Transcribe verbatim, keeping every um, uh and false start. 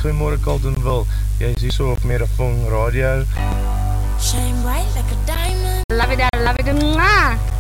goeiemorgen Carlton Wil, jy is hier so op Megaphone Radio. Shine bright like a diamond. Love it, I love it, mwah.